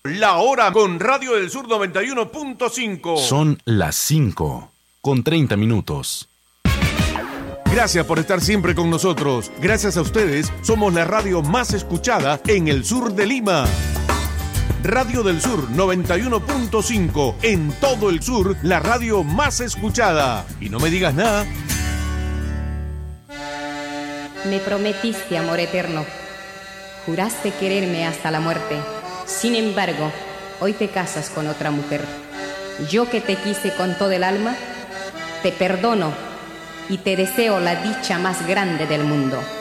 La hora con Radio del Sur 91.5. Son las 5:30. Gracias por estar siempre con nosotros. Gracias a ustedes, somos la radio más escuchada en el sur de Lima. Radio del Sur 91.5. En todo el sur, la radio más escuchada. Y no me digas nada. Me prometiste amor eterno. Juraste quererme hasta la muerte. Sin embargo, hoy te casas con otra mujer. Yo que te quise con todo el alma, te perdono y te deseo la dicha más grande del mundo.